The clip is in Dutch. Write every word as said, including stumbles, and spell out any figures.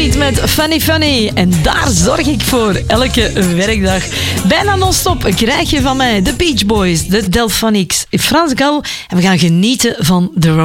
Street met Funny Funny. En daar zorg ik voor elke werkdag. Bijna non-stop krijg je van mij de Beach Boys, de Delphonics, Frans Gal. En we gaan genieten van The Road.